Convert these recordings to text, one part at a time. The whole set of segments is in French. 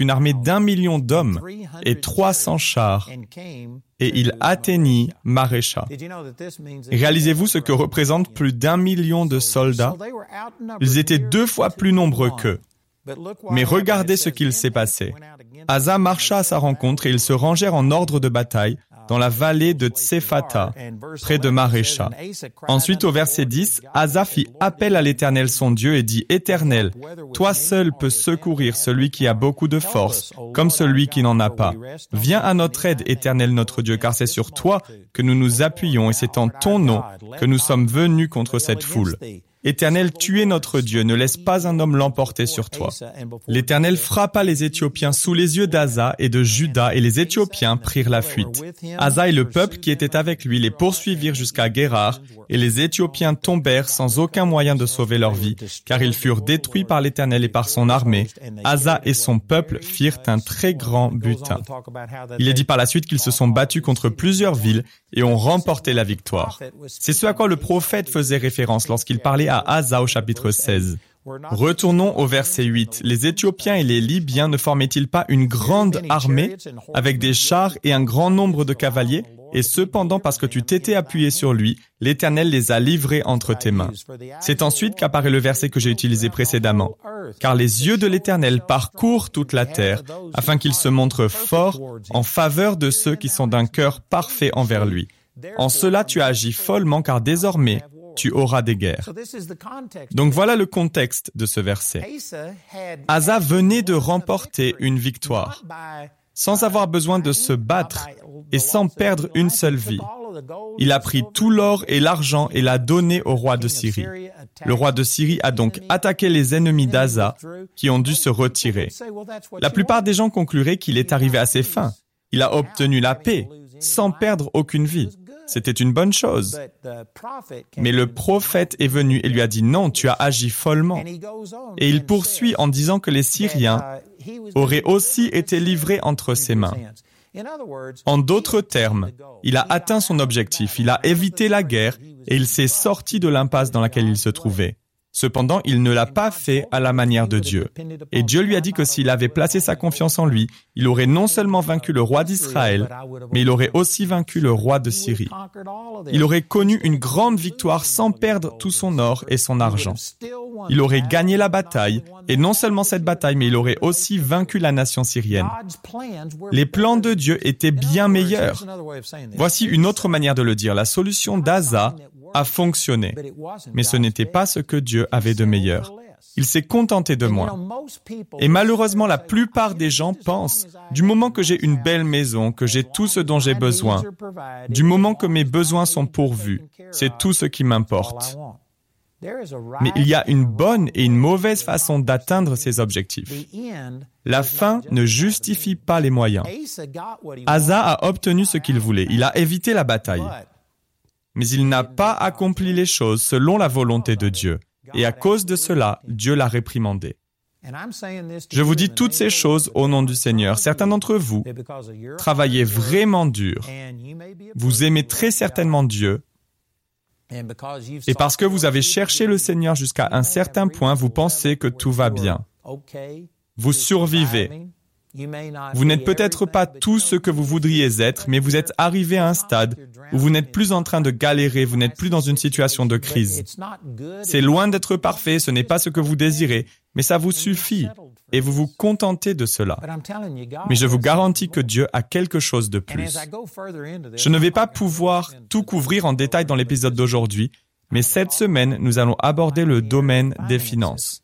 une armée d'1 million d'hommes et 300 chars, et il atteignit Marécha. Réalisez-vous ce que représente plus d'1 million de soldats? Ils étaient 2 fois plus nombreux qu'eux. Mais regardez ce qu'il s'est passé. Asa marcha à sa rencontre et ils se rangèrent en ordre de bataille dans la vallée de Tsephata, près de Marécha. Ensuite, au verset 10, Asa fit appel à l'Éternel son Dieu et dit, « Éternel, toi seul peux secourir celui qui a beaucoup de force, comme celui qui n'en a pas. Viens à notre aide, Éternel notre Dieu, car c'est sur toi que nous nous appuyons et c'est en ton nom que nous sommes venus contre cette foule. Éternel, tu es notre Dieu, ne laisse pas un homme l'emporter sur toi. » L'Éternel frappa les Éthiopiens sous les yeux d'Asa et de Juda, et les Éthiopiens prirent la fuite. Asa et le peuple qui était avec lui les poursuivirent jusqu'à Guérar, et les Éthiopiens tombèrent sans aucun moyen de sauver leur vie, car ils furent détruits par l'Éternel et par son armée. Asa et son peuple firent un très grand butin. Il est dit par la suite qu'ils se sont battus contre plusieurs villes et ont remporté la victoire. C'est ce à quoi le prophète faisait référence lorsqu'il parlait à Asa au chapitre 16. Retournons au verset 8. Les Éthiopiens et les Libyens ne formaient-ils pas une grande armée avec des chars et un grand nombre de cavaliers? Et cependant, parce que tu t'étais appuyé sur lui, l'Éternel les a livrés entre tes mains. C'est ensuite qu'apparaît le verset que j'ai utilisé précédemment. Car les yeux de l'Éternel parcourent toute la terre, afin qu'il se montre fort en faveur de ceux qui sont d'un cœur parfait envers lui. En cela tu as agi follement, car désormais, tu auras des guerres. Donc voilà le contexte de ce verset. Asa venait de remporter une victoire, sans avoir besoin de se battre et sans perdre une seule vie. Il a pris tout l'or et l'argent et l'a donné au roi de Syrie. Le roi de Syrie a donc attaqué les ennemis d'Asa qui ont dû se retirer. La plupart des gens concluraient qu'il est arrivé à ses fins. Il a obtenu la paix sans perdre aucune vie. C'était une bonne chose. Mais le prophète est venu et lui a dit « Non, tu as agi follement ». Et il poursuit en disant que les Syriens auraient aussi été livrés entre ses mains. En d'autres termes, il a atteint son objectif, il a évité la guerre et il s'est sorti de l'impasse dans laquelle il se trouvait. Cependant, il ne l'a pas fait à la manière de Dieu. Et Dieu lui a dit que s'il avait placé sa confiance en lui, il aurait non seulement vaincu le roi d'Israël, mais il aurait aussi vaincu le roi de Syrie. Il aurait connu une grande victoire sans perdre tout son or et son argent. Il aurait gagné la bataille, et non seulement cette bataille, mais il aurait aussi vaincu la nation syrienne. Les plans de Dieu étaient bien meilleurs. Voici une autre manière de le dire. La solution d'Asa a fonctionné, mais ce n'était pas ce que Dieu avait de meilleur. Il s'est contenté de moi. Et malheureusement, la plupart des gens pensent, du moment que j'ai une belle maison, que j'ai tout ce dont j'ai besoin, du moment que mes besoins sont pourvus, c'est tout ce qui m'importe. Mais il y a une bonne et une mauvaise façon d'atteindre ces objectifs. La fin ne justifie pas les moyens. Asa a obtenu ce qu'il voulait. Il a évité la bataille. Mais il n'a pas accompli les choses selon la volonté de Dieu. Et à cause de cela, Dieu l'a réprimandé. Je vous dis toutes ces choses au nom du Seigneur. Certains d'entre vous travaillez vraiment dur. Vous aimez très certainement Dieu. Et parce que vous avez cherché le Seigneur jusqu'à un certain point, vous pensez que tout va bien. Vous survivez. Vous n'êtes peut-être pas tout ce que vous voudriez être, mais vous êtes arrivé à un stade où vous n'êtes plus en train de galérer, vous n'êtes plus dans une situation de crise. C'est loin d'être parfait, ce n'est pas ce que vous désirez, mais ça vous suffit et vous vous contentez de cela. Mais je vous garantis que Dieu a quelque chose de plus. Je ne vais pas pouvoir tout couvrir en détail dans l'épisode d'aujourd'hui, mais cette semaine, nous allons aborder le domaine des finances.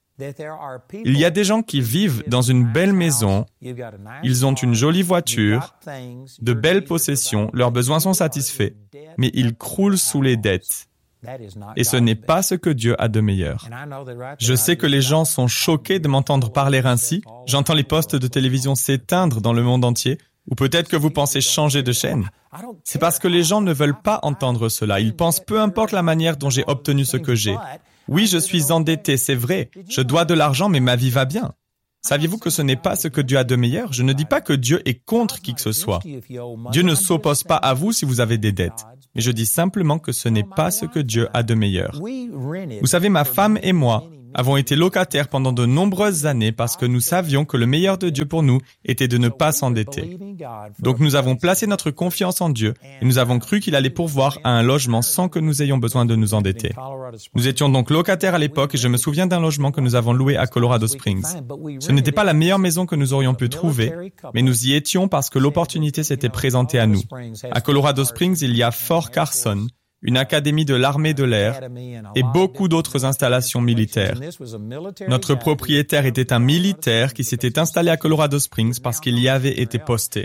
Il y a des gens qui vivent dans une belle maison, ils ont une jolie voiture, de belles possessions, leurs besoins sont satisfaits, mais ils croulent sous les dettes. Et ce n'est pas ce que Dieu a de meilleur. Je sais que les gens sont choqués de m'entendre parler ainsi. J'entends les postes de télévision s'éteindre dans le monde entier, ou peut-être que vous pensez changer de chaîne. C'est parce que les gens ne veulent pas entendre cela. Ils pensent peu importe la manière dont j'ai obtenu ce que j'ai. Oui, je suis endetté, c'est vrai. Je dois de l'argent, mais ma vie va bien. Saviez-vous que ce n'est pas ce que Dieu a de meilleur? Je ne dis pas que Dieu est contre qui que ce soit. Dieu ne s'oppose pas à vous si vous avez des dettes. Mais je dis simplement que ce n'est pas ce que Dieu a de meilleur. Vous savez, ma femme et moi, avons été locataires pendant de nombreuses années parce que nous savions que le meilleur de Dieu pour nous était de ne pas s'endetter. Donc nous avons placé notre confiance en Dieu et nous avons cru qu'il allait pourvoir à un logement sans que nous ayons besoin de nous endetter. Nous étions donc locataires à l'époque et je me souviens d'un logement que nous avons loué à Colorado Springs. Ce n'était pas la meilleure maison que nous aurions pu trouver, mais nous y étions parce que l'opportunité s'était présentée à nous. À Colorado Springs, il y a Fort Carson, une académie de l'armée de l'air et beaucoup d'autres installations militaires. Notre propriétaire était un militaire qui s'était installé à Colorado Springs parce qu'il y avait été posté.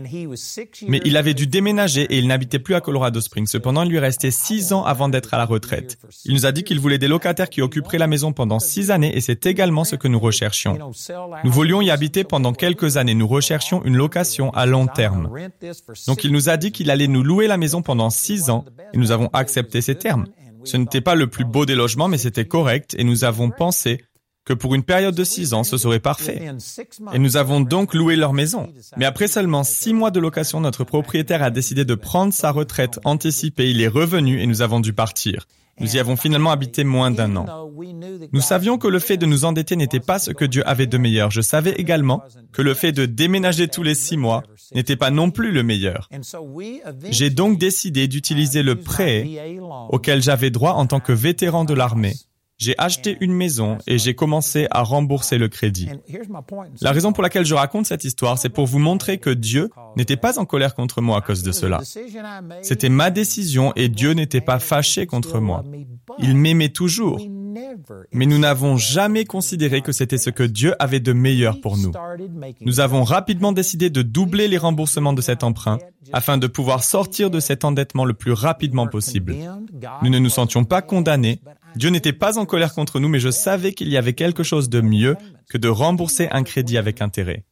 Mais il avait dû déménager et il n'habitait plus à Colorado Springs. Cependant, il lui restait 6 ans avant d'être à la retraite. Il nous a dit qu'il voulait des locataires qui occuperaient la maison pendant 6 années et c'est également ce que nous recherchions. Nous voulions y habiter pendant quelques années. Nous recherchions une location à long terme. Donc il nous a dit qu'il allait nous louer la maison pendant 6 ans et nous avons accepté ces termes. Ce n'était pas le plus beau des logements, mais c'était correct et nous avons pensé que pour une période de 6 ans, ce serait parfait. Et nous avons donc loué leur maison. Mais après seulement 6 mois de location, notre propriétaire a décidé de prendre sa retraite anticipée. Il est revenu et nous avons dû partir. Nous y avons finalement habité moins d'1 an. Nous savions que le fait de nous endetter n'était pas ce que Dieu avait de meilleur. Je savais également que le fait de déménager tous les 6 mois n'était pas non plus le meilleur. J'ai donc décidé d'utiliser le prêt auquel j'avais droit en tant que vétéran de l'armée. J'ai acheté une maison et j'ai commencé à rembourser le crédit. La raison pour laquelle je raconte cette histoire, c'est pour vous montrer que Dieu n'était pas en colère contre moi à cause de cela. C'était ma décision et Dieu n'était pas fâché contre moi. Il m'aimait toujours. Mais nous n'avons jamais considéré que c'était ce que Dieu avait de meilleur pour nous. Nous avons rapidement décidé de doubler les remboursements de cet emprunt afin de pouvoir sortir de cet endettement le plus rapidement possible. Nous ne nous sentions pas condamnés. Dieu n'était pas en colère contre nous, mais je savais qu'il y avait quelque chose de mieux que de rembourser un crédit avec intérêt.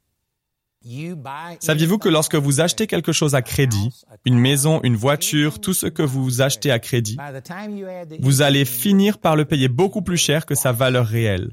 Saviez-vous que lorsque vous achetez quelque chose à crédit, une maison, une voiture, tout ce que vous achetez à crédit, vous allez finir par le payer beaucoup plus cher que sa valeur réelle.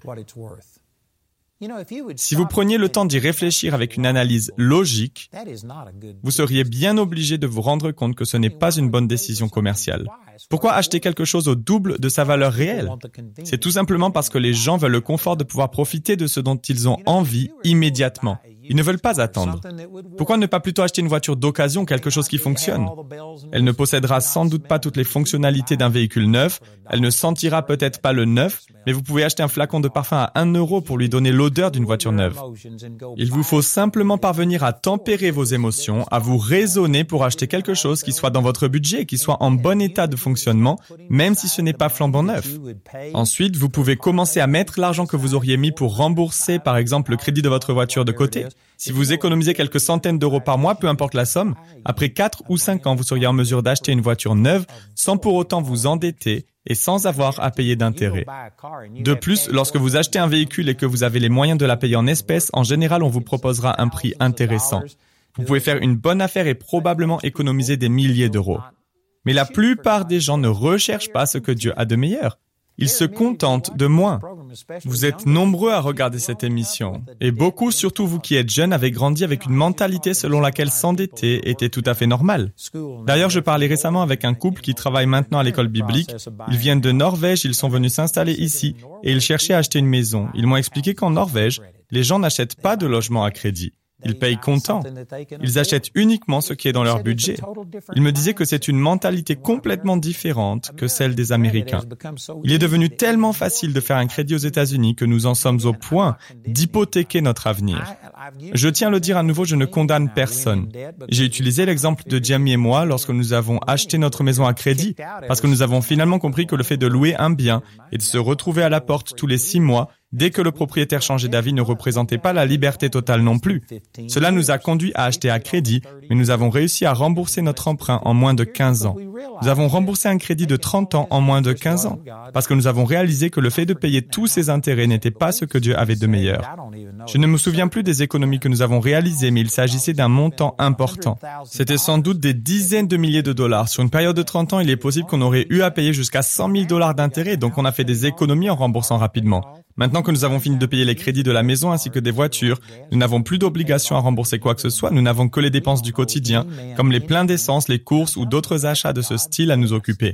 Si vous preniez le temps d'y réfléchir avec une analyse logique, vous seriez bien obligé de vous rendre compte que ce n'est pas une bonne décision commerciale. Pourquoi acheter quelque chose au double de sa valeur réelle? C'est tout simplement parce que les gens veulent le confort de pouvoir profiter de ce dont ils ont envie immédiatement. Ils ne veulent pas attendre. Pourquoi ne pas plutôt acheter une voiture d'occasion, quelque chose qui fonctionne? Elle ne possédera sans doute pas toutes les fonctionnalités d'un véhicule neuf, elle ne sentira peut-être pas le neuf, mais vous pouvez acheter un flacon de parfum à 1 euro pour lui donner l'odeur d'une voiture neuve. Il vous faut simplement parvenir à tempérer vos émotions, à vous raisonner pour acheter quelque chose qui soit dans votre budget, qui soit en bon état de fonctionnement, même si ce n'est pas flambant neuf. Ensuite, vous pouvez commencer à mettre l'argent que vous auriez mis pour rembourser, par exemple, le crédit de votre voiture de côté. Si vous économisez quelques centaines d'euros par mois, peu importe la somme, après 4 ou 5 ans, vous seriez en mesure d'acheter une voiture neuve sans pour autant vous endetter et sans avoir à payer d'intérêt. De plus, lorsque vous achetez un véhicule et que vous avez les moyens de la payer en espèces, en général, on vous proposera un prix intéressant. Vous pouvez faire une bonne affaire et probablement économiser des milliers d'euros. Mais la plupart des gens ne recherchent pas ce que Dieu a de meilleur. Ils se contentent de moins. Vous êtes nombreux à regarder cette émission. Et beaucoup, surtout vous qui êtes jeunes, avez grandi avec une mentalité selon laquelle s'endetter était tout à fait normal. D'ailleurs, je parlais récemment avec un couple qui travaille maintenant à l'école biblique. Ils viennent de Norvège, ils sont venus s'installer ici et ils cherchaient à acheter une maison. Ils m'ont expliqué qu'en Norvège, les gens n'achètent pas de logement à crédit. Ils payent comptant. Ils achètent uniquement ce qui est dans leur budget. Ils me disaient que c'est une mentalité complètement différente que celle des Américains. Il est devenu tellement facile de faire un crédit aux États-Unis que nous en sommes au point d'hypothéquer notre avenir. Je tiens à le dire à nouveau, je ne condamne personne. J'ai utilisé l'exemple de Jamie et moi lorsque nous avons acheté notre maison à crédit, parce que nous avons finalement compris que le fait de louer un bien et de se retrouver à la porte tous les 6 mois, dès que le propriétaire changeait d'avis, ne représentait pas la liberté totale non plus. Cela nous a conduit à acheter à crédit, mais nous avons réussi à rembourser notre emprunt en moins de 15 ans. Nous avons remboursé un crédit de 30 ans en moins de 15 ans, parce que nous avons réalisé que le fait de payer tous ces intérêts n'était pas ce que Dieu avait de meilleur. Je ne me souviens plus des économies que nous avons réalisées, mais il s'agissait d'un montant important. C'était sans doute des dizaines de milliers de dollars. Sur une période de 30 ans, il est possible qu'on aurait eu à payer jusqu'à 100 000 $ d'intérêts, donc on a fait des économies en remboursant rapidement. Maintenant que nous avons fini de payer les crédits de la maison ainsi que des voitures, nous n'avons plus d'obligation à rembourser quoi que ce soit, nous n'avons que les dépenses du quotidien, comme les pleins d'essence, les courses ou d'autres achats de ce style à nous occuper.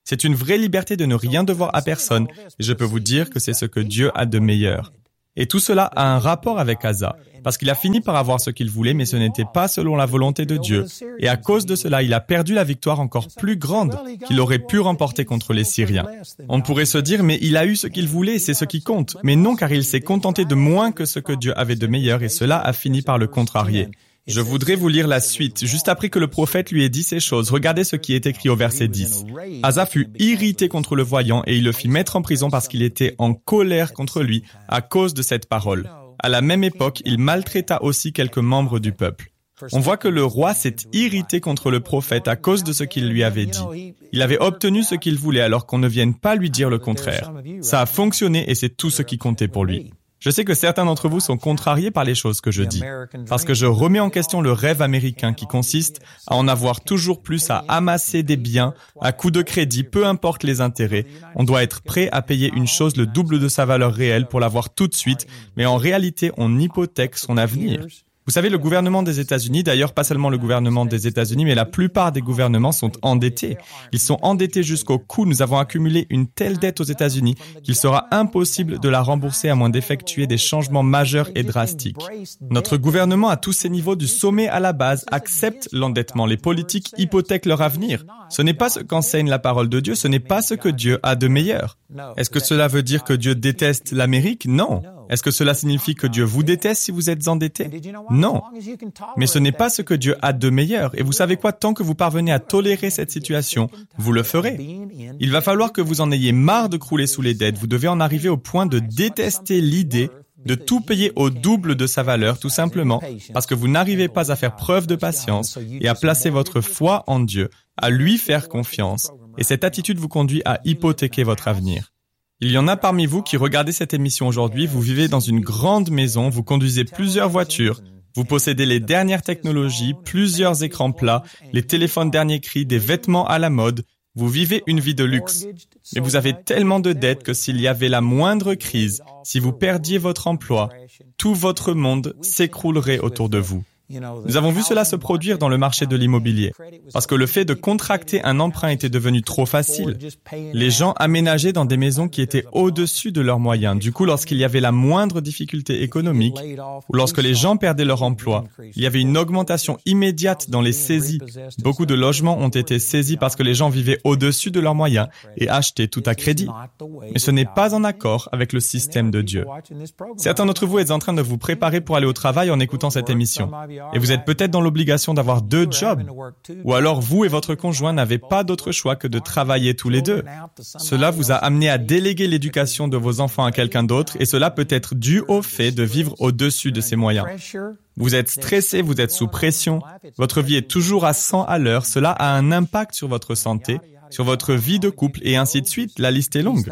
C'est une vraie liberté de ne rien devoir à personne, et je peux vous dire que c'est ce que Dieu a de meilleur. Et tout cela a un rapport avec Asa, parce qu'il a fini par avoir ce qu'il voulait, mais ce n'était pas selon la volonté de Dieu. Et à cause de cela, il a perdu la victoire encore plus grande qu'il aurait pu remporter contre les Syriens. On pourrait se dire, mais il a eu ce qu'il voulait, c'est ce qui compte. Mais non, car il s'est contenté de moins que ce que Dieu avait de meilleur, et cela a fini par le contrarier. Je voudrais vous lire la suite. Juste après que le prophète lui ait dit ces choses, regardez ce qui est écrit au verset 10. Asa fut irrité contre le voyant et il le fit mettre en prison parce qu'il était en colère contre lui à cause de cette parole. À la même époque, il maltraita aussi quelques membres du peuple. On voit que le roi s'est irrité contre le prophète à cause de ce qu'il lui avait dit. Il avait obtenu ce qu'il voulait alors qu'on ne vienne pas lui dire le contraire. Ça a fonctionné et c'est tout ce qui comptait pour lui. Je sais que certains d'entre vous sont contrariés par les choses que je dis, parce que je remets en question le rêve américain qui consiste à en avoir toujours plus, à amasser des biens à coût de crédit, peu importe les intérêts. On doit être prêt à payer une chose le double de sa valeur réelle pour l'avoir tout de suite, mais en réalité, on hypothèque son avenir. Vous savez, le gouvernement des États-Unis, d'ailleurs pas seulement le gouvernement des États-Unis, mais la plupart des gouvernements sont endettés. Ils sont endettés jusqu'au cou. Nous avons accumulé une telle dette aux États-Unis qu'il sera impossible de la rembourser à moins d'effectuer des changements majeurs et drastiques. Notre gouvernement à tous ces niveaux, du sommet à la base, accepte l'endettement. Les politiques hypothèquent leur avenir. Ce n'est pas ce qu'enseigne la parole de Dieu, ce n'est pas ce que Dieu a de meilleur. Est-ce que cela veut dire que Dieu déteste l'Amérique? Non. Est-ce que cela signifie que Dieu vous déteste si vous êtes endetté? Non. Mais ce n'est pas ce que Dieu a de meilleur. Et vous savez quoi? Tant que vous parvenez à tolérer cette situation, vous le ferez. Il va falloir que vous en ayez marre de crouler sous les dettes. Vous devez en arriver au point de détester l'idée de tout payer au double de sa valeur, tout simplement parce que vous n'arrivez pas à faire preuve de patience et à placer votre foi en Dieu, à lui faire confiance. Et cette attitude vous conduit à hypothéquer votre avenir. Il y en a parmi vous qui regardez cette émission aujourd'hui, vous vivez dans une grande maison, vous conduisez plusieurs voitures, vous possédez les dernières technologies, plusieurs écrans plats, les téléphones dernier cri, des vêtements à la mode, vous vivez une vie de luxe. Mais vous avez tellement de dettes que s'il y avait la moindre crise, si vous perdiez votre emploi, tout votre monde s'écroulerait autour de vous. Nous avons vu cela se produire dans le marché de l'immobilier, parce que le fait de contracter un emprunt était devenu trop facile. Les gens aménageaient dans des maisons qui étaient au-dessus de leurs moyens. Du coup, lorsqu'il y avait la moindre difficulté économique, ou lorsque les gens perdaient leur emploi, il y avait une augmentation immédiate dans les saisies. Beaucoup de logements ont été saisis parce que les gens vivaient au-dessus de leurs moyens et achetaient tout à crédit. Mais ce n'est pas en accord avec le système de Dieu. Certains d'entre vous êtes en train de vous préparer pour aller au travail en écoutant cette émission. Et vous êtes peut-être dans l'obligation d'avoir 2 jobs. Ou alors vous et votre conjoint n'avez pas d'autre choix que de travailler tous les deux. Cela vous a amené à déléguer l'éducation de vos enfants à quelqu'un d'autre et cela peut être dû au fait de vivre au-dessus de ses moyens. Vous êtes stressé, vous êtes sous pression, votre vie est toujours à 100 à l'heure, cela a un impact sur votre santé, sur votre vie de couple et ainsi de suite, la liste est longue.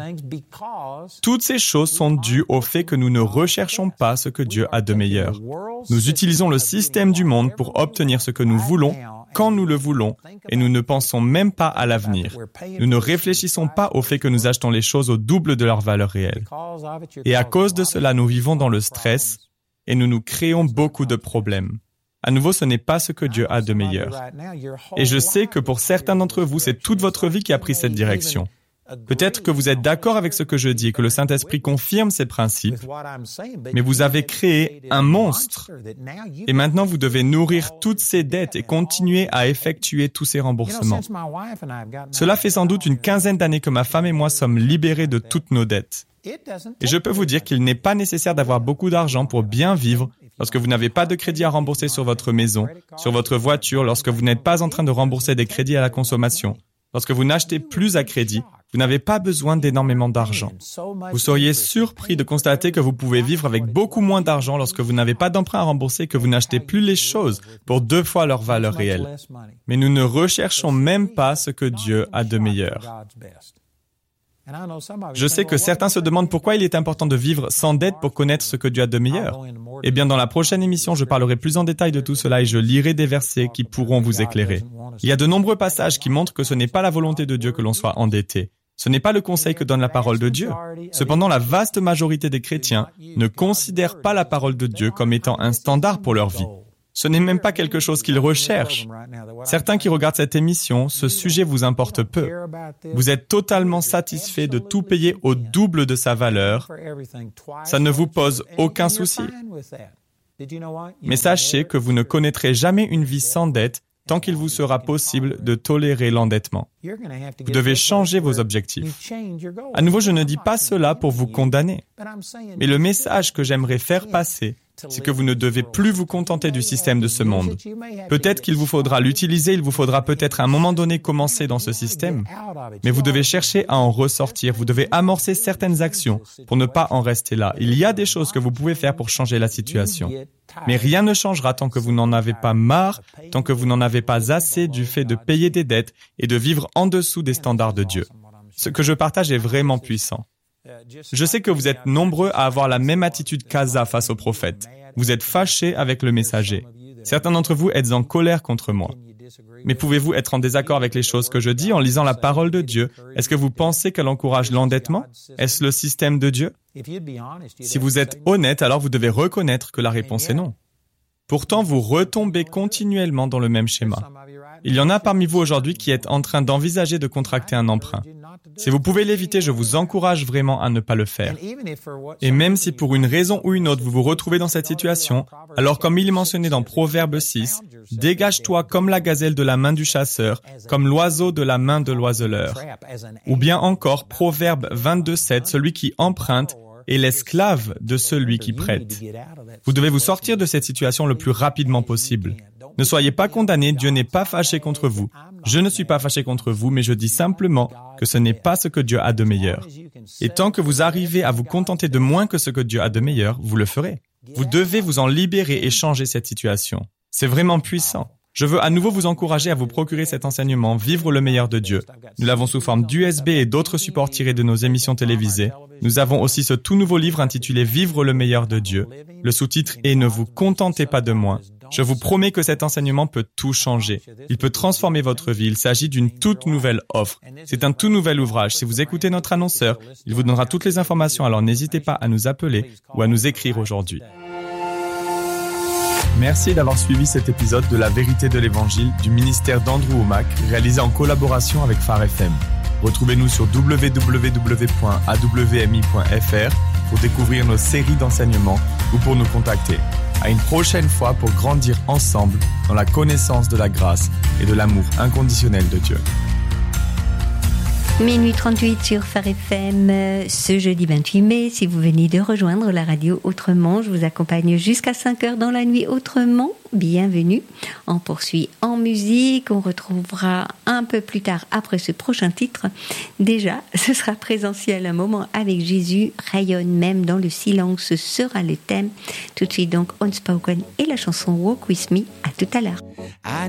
Toutes ces choses sont dues au fait que nous ne recherchons pas ce que Dieu a de meilleur. Nous utilisons le système du monde pour obtenir ce que nous voulons, quand nous le voulons, et nous ne pensons même pas à l'avenir. Nous ne réfléchissons pas au fait que nous achetons les choses au double de leur valeur réelle. Et à cause de cela, nous vivons dans le stress et nous nous créons beaucoup de problèmes. À nouveau, ce n'est pas ce que Dieu a de meilleur. Et je sais que pour certains d'entre vous, c'est toute votre vie qui a pris cette direction. Peut-être que vous êtes d'accord avec ce que je dis et que le Saint-Esprit confirme ces principes, mais vous avez créé un monstre. Et maintenant, vous devez nourrir toutes ces dettes et continuer à effectuer tous ces remboursements. Cela fait sans doute une quinzaine d'années que ma femme et moi sommes libérés de toutes nos dettes. Et je peux vous dire qu'il n'est pas nécessaire d'avoir beaucoup d'argent pour bien vivre lorsque vous n'avez pas de crédit à rembourser sur votre maison, sur votre voiture, lorsque vous n'êtes pas en train de rembourser des crédits à la consommation, lorsque vous n'achetez plus à crédit, vous n'avez pas besoin d'énormément d'argent. Vous seriez surpris de constater que vous pouvez vivre avec beaucoup moins d'argent lorsque vous n'avez pas d'emprunt à rembourser et que vous n'achetez plus les choses pour 2 fois leur valeur réelle. Mais nous ne recherchons même pas ce que Dieu a de meilleur. Je sais que certains se demandent pourquoi il est important de vivre sans dette pour connaître ce que Dieu a de meilleur. Eh bien, dans la prochaine émission, je parlerai plus en détail de tout cela et je lirai des versets qui pourront vous éclairer. Il y a de nombreux passages qui montrent que ce n'est pas la volonté de Dieu que l'on soit endetté. Ce n'est pas le conseil que donne la parole de Dieu. Cependant, la vaste majorité des chrétiens ne considèrent pas la parole de Dieu comme étant un standard pour leur vie. Ce n'est même pas quelque chose qu'ils recherchent. Certains qui regardent cette émission, ce sujet vous importe peu. Vous êtes totalement satisfait de tout payer au double de sa valeur. Ça ne vous pose aucun souci. Mais sachez que vous ne connaîtrez jamais une vie sans dette tant qu'il vous sera possible de tolérer l'endettement. Vous devez changer vos objectifs. À nouveau, je ne dis pas cela pour vous condamner. Mais le message que j'aimerais faire passer, c'est que vous ne devez plus vous contenter du système de ce monde. Peut-être qu'il vous faudra l'utiliser, il vous faudra peut-être à un moment donné commencer dans ce système, mais vous devez chercher à en ressortir, vous devez amorcer certaines actions pour ne pas en rester là. Il y a des choses que vous pouvez faire pour changer la situation. Mais rien ne changera tant que vous n'en avez pas marre, tant que vous n'en avez pas assez du fait de payer des dettes et de vivre en dessous des standards de Dieu. Ce que je partage est vraiment puissant. Je sais que vous êtes nombreux à avoir la même attitude qu'Asa face au prophète. Vous êtes fâchés avec le messager. Certains d'entre vous êtes en colère contre moi. Mais pouvez-vous être en désaccord avec les choses que je dis en lisant la parole de Dieu? Est-ce que vous pensez qu'elle encourage l'endettement? Est-ce le système de Dieu? Si vous êtes honnête, alors vous devez reconnaître que la réponse est non. Pourtant, vous retombez continuellement dans le même schéma. Il y en a parmi vous aujourd'hui qui êtes en train d'envisager de contracter un emprunt. Si vous pouvez l'éviter, je vous encourage vraiment à ne pas le faire. Et même si pour une raison ou une autre vous vous retrouvez dans cette situation, alors comme il est mentionné dans Proverbe 6, « Dégage-toi comme la gazelle de la main du chasseur, comme l'oiseau de la main de l'oiseleur. » Ou bien encore Proverbe 22:7, « Celui qui emprunte est l'esclave de celui qui prête. » Vous devez vous sortir de cette situation le plus rapidement possible. Ne soyez pas condamnés, Dieu n'est pas fâché contre vous. Je ne suis pas fâché contre vous, mais je dis simplement que ce n'est pas ce que Dieu a de meilleur. Et tant que vous arrivez à vous contenter de moins que ce que Dieu a de meilleur, vous le ferez. Vous devez vous en libérer et changer cette situation. C'est vraiment puissant. Je veux à nouveau vous encourager à vous procurer cet enseignement, Vivre le meilleur de Dieu. Nous l'avons sous forme d'USB et d'autres supports tirés de nos émissions télévisées. Nous avons aussi ce tout nouveau livre intitulé Vivre le meilleur de Dieu. Le sous-titre est Ne vous contentez pas de moins. Je vous promets que cet enseignement peut tout changer. Il peut transformer votre vie. Il s'agit d'une toute nouvelle offre. C'est un tout nouvel ouvrage. Si vous écoutez notre annonceur, il vous donnera toutes les informations, alors n'hésitez pas à nous appeler ou à nous écrire aujourd'hui. Merci d'avoir suivi cet épisode de La Vérité de l'Évangile du ministère d'Andrew Wommack, réalisé en collaboration avec Phare FM. Retrouvez-nous sur www.awmi.fr pour découvrir nos séries d'enseignements ou pour nous contacter. À une prochaine fois pour grandir ensemble dans la connaissance de la grâce et de l'amour inconditionnel de Dieu. Minuit 38 sur Phare FM, ce jeudi 28 mai, si vous venez de rejoindre la radio Autrement, je vous accompagne jusqu'à 5h dans la nuit Autrement. Bienvenue. On poursuit en musique, on retrouvera un peu plus tard après ce prochain titre. Déjà, ce sera présentiel, un moment avec Jésus, rayonne même dans le silence, ce sera le thème. Tout de suite donc Unspoken et la chanson Walk With Me, à tout à l'heure.